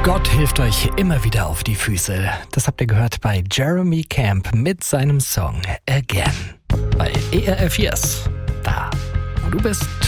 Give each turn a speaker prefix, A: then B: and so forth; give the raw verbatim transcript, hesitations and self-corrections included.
A: Gott hilft euch immer wieder auf die Füße. Das habt ihr gehört bei Jeremy Camp mit seinem Song Again. Bei E R F Yes. Da, wo du bist.